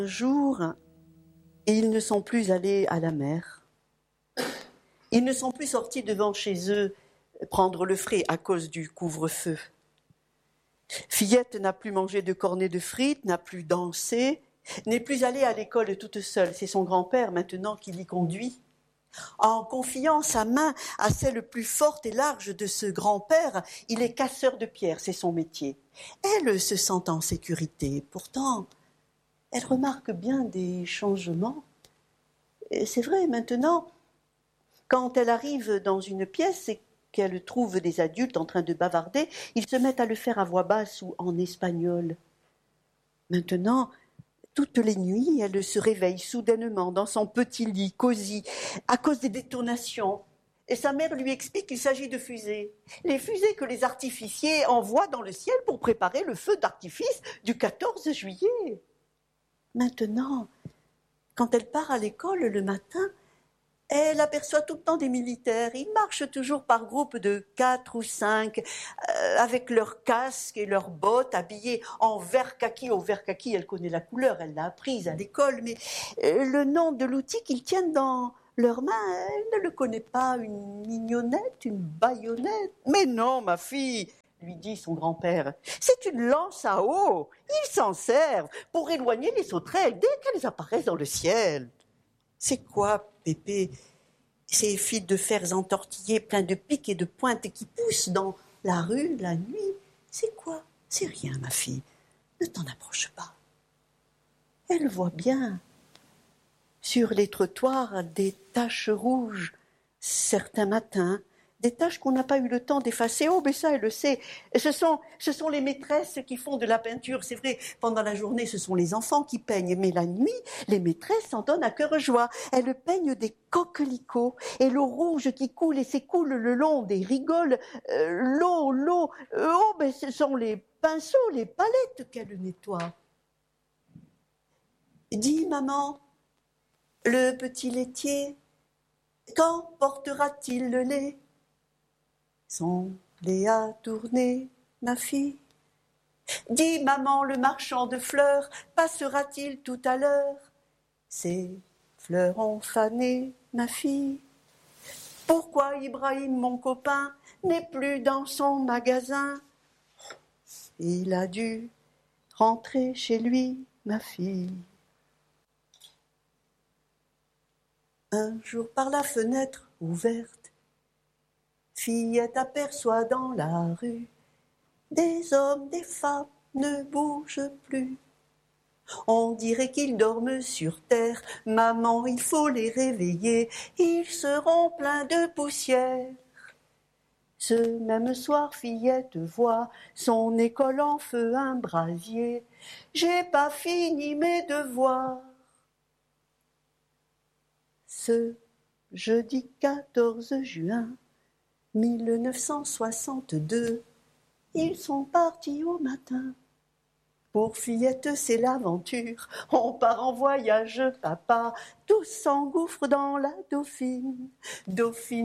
Un jour, ils ne sont plus allés à la mer. Ils ne sont plus sortis devant chez eux prendre le frais à cause du couvre-feu. Fillette n'a plus mangé de cornets de frites, n'a plus dansé, n'est plus allée à l'école toute seule. C'est son grand-père maintenant qui l'y conduit. En confiant sa main à celle plus forte et large de ce grand-père, il est casseur de pierres, c'est son métier. Elle se sent en sécurité. Pourtant, elle remarque bien des changements. Et c'est vrai, maintenant, quand elle arrive dans une pièce et qu'elle trouve des adultes en train de bavarder, ils se mettent à le faire à voix basse ou en espagnol. Maintenant, toutes les nuits, elle se réveille soudainement dans son petit lit cosy à cause des détonations. Et sa mère lui explique qu'il s'agit de fusées. Les fusées que les artificiers envoient dans le ciel pour préparer le feu d'artifice du 14 juillet. Maintenant, quand elle part à l'école le matin, elle aperçoit tout le temps des militaires. Ils marchent toujours par groupes de 4 ou 5, avec leurs casques et leurs bottes, habillés en vert kaki. Au vert kaki, elle connaît la couleur, elle l'a apprise à l'école, mais le nom de l'outil qu'ils tiennent dans leurs mains, elle ne le connaît pas. Une mignonnette, une baïonnette. Mais non, ma fille, lui dit son grand-père, c'est une lance à eau. Ils s'en servent pour éloigner les sauterelles dès qu'elles apparaissent dans le ciel. C'est quoi, Pépé, ces fils de fer entortillés pleins de pics et de pointes qui poussent dans la rue la nuit? C'est quoi? C'est rien, ma fille. Ne t'en approche pas. Elle voit bien sur les trottoirs des taches rouges certains matins, des taches qu'on n'a pas eu le temps d'effacer. Oh, mais ça, elle le sait. Ce sont les maîtresses qui font de la peinture. C'est vrai, pendant la journée, ce sont les enfants qui peignent. Mais la nuit, les maîtresses s'en donnent à cœur joie. Elles peignent des coquelicots et l'eau rouge qui coule et s'écoule le long des rigoles. L'eau. Oh, mais ce sont les pinceaux, les palettes qu'elles nettoient. Dis, maman, le petit laitier, quand portera-t-il le lait? Son lait a tourné, ma fille. Dis, maman, le marchand de fleurs, passera-t-il tout à l'heure? Ses fleurs ont fané, ma fille. Pourquoi Ibrahim, mon copain, n'est plus dans son magasin? Il a dû rentrer chez lui, ma fille. Un jour, par la fenêtre ouverte, Fillette aperçoit dans la rue des hommes, des femmes ne bougent plus. On dirait qu'ils dorment sur terre. Maman, il faut les réveiller. Ils seront pleins de poussière. Ce même soir, Fillette voit son école en feu, un brasier. J'ai pas fini mes devoirs. Ce jeudi 14 juin 1962, ils sont partis au matin. Pour Fillette, c'est l'aventure. On part en voyage, papa. Tous s'engouffrent dans la Dauphine.